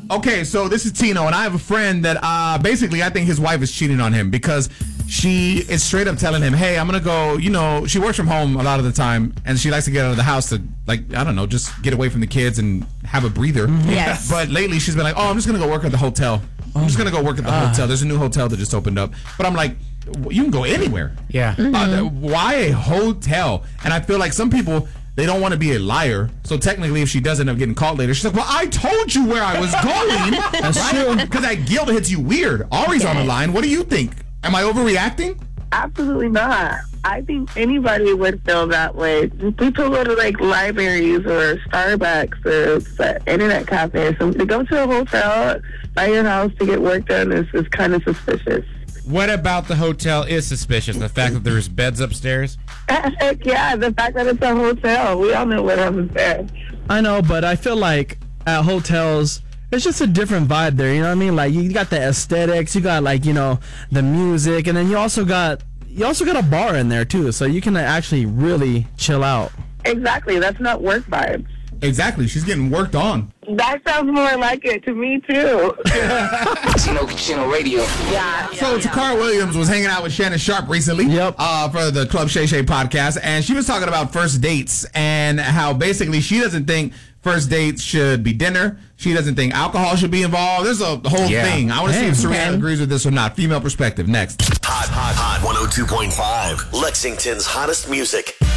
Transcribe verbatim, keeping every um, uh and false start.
Okay, so this is Tino, and I have a friend that uh, basically I think his wife is cheating on him because she is straight up telling him, hey, I'm going to go, you know, she works from home a lot of the time, and she likes to get out of the house to, like, I don't know, just get away from the kids and have a breather. Yes. But lately she's been like, oh, I'm just going to go work at the hotel. I'm just going to go work at the hotel. There's a new hotel that just opened up. But I'm like, you can go anywhere. Yeah. Mm-hmm. Uh, why a hotel? And I feel like some people, they don't want to be a liar. So technically, if she does end up getting caught later, she's like, well, I told you where I was going. That's true. Because that guilt hits you weird. Ari's on the line. What do you think? Am I overreacting? Absolutely not. I think anybody would feel that way. People go to like libraries or Starbucks or internet cafe or something. To go to a hotel by your house to get work done is, is kind of suspicious. What about the hotel is suspicious? The fact that there's beds upstairs? Heck yeah, the fact that it's a hotel. We all know what happens there. I know, but I feel like at hotels, it's just a different vibe there, you know what I mean? Like, you got the aesthetics, you got, like, you know, the music, and then you also got you also got a bar in there, too, so you can actually really chill out. Exactly, that's not work vibes. Exactly, she's getting worked on. That sounds more like it to me, too. Tino Cucino Radio. Yeah. So Takara Williams was hanging out with Shannon Sharp recently Yep. uh, for the Club Shay Shay podcast, and she was talking about first dates and how basically she doesn't think first dates should be dinner. She doesn't think alcohol should be involved. There's a whole Yeah. thing. I want to see if Serena Okay. agrees with this or not. Female perspective. Next. Hot, hot, hot. one oh two point five. Lexington's hottest music.